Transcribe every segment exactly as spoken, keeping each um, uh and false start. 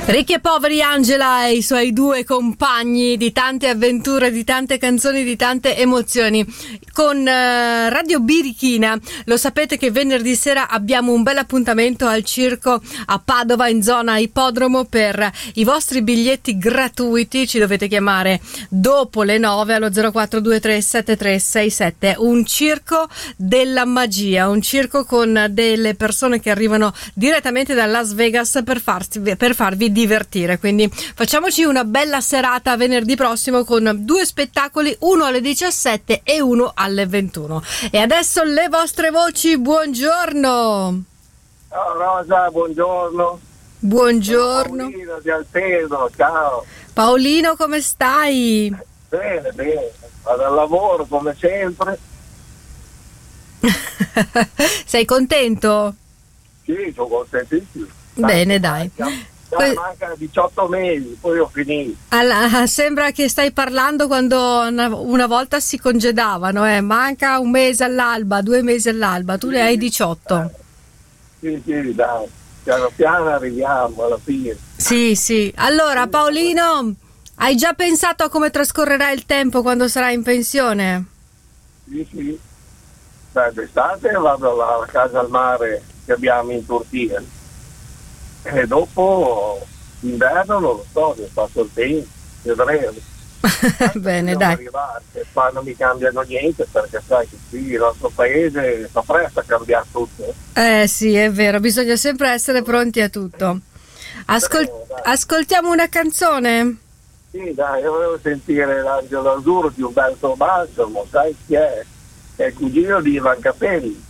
Ricchi e poveri, Angela e i suoi due compagni di tante avventure, di tante canzoni, di tante emozioni. Con uh, Radio Birichina, lo sapete che venerdì sera abbiamo un bel appuntamento al circo a Padova in zona Ippodromo. Per i vostri biglietti gratuiti ci dovete chiamare dopo le nove allo zero quattro due tre sette tre sei sette. Un circo della magia, un circo con delle persone che arrivano direttamente da Las Vegas per farsi, per farvi divertire, quindi facciamoci una bella serata venerdì prossimo con due spettacoli, uno alle diciassette e uno alle ventuno. E adesso le vostre voci. Buongiorno. Ciao Rosa, buongiorno. Buongiorno. Sono Paolino di Altedo, ciao. Paolino, come stai? Bene, bene, vado al lavoro come sempre. Sei contento? Sì, sono contentissimo. Bene, dai. Dai, mancano diciotto mesi, poi ho finito. Alla, sembra che stai parlando quando una, una volta si congedavano, eh. Manca un mese all'alba, due mesi all'alba, tu sì, ne hai diciotto. Sì, sì, dai, piano piano arriviamo alla fine. Sì, sì. Allora, Paolino, hai già pensato a come trascorrerai il tempo quando sarai in pensione? Sì, sì. Beh, d'estate vado alla casa al mare che abbiamo in Turchia. E dopo l'inverno non lo so, mi passo il tempo, vedremo. Bene, dai. Arrivare, qua non mi cambiano niente, perché sai che qui il nostro paese fa presto a cambiare tutto. Eh sì, è vero, bisogna sempre essere pronti a tutto. Ascol- Vedremo, ascoltiamo una canzone? Sì, dai, io volevo sentire l'Angelo Azzurro di Umberto Balsamo, sai chi è? È il cugino di Ivan Capelli.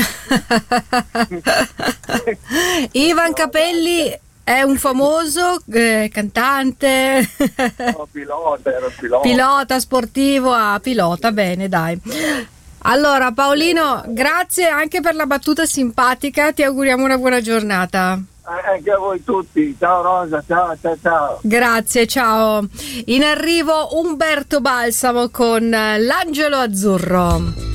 Ivan Capelli è un famoso eh, cantante. No, pilota, era pilota. Pilota sportivo, ah, pilota, bene, dai. Allora Paolino, grazie anche per la battuta simpatica, ti auguriamo una buona giornata. Anche a voi tutti, ciao Rosa, ciao, ciao, ciao. Grazie, ciao. In arrivo Umberto Balsamo con l'Angelo Azzurro.